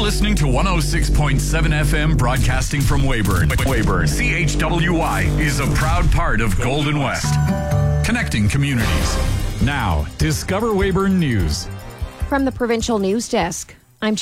listening to 106.7 FM broadcasting from Weyburn. CHWY is a proud part of Golden West, connecting communities. Now, Discover Weyburn News. From the Provincial News Desk.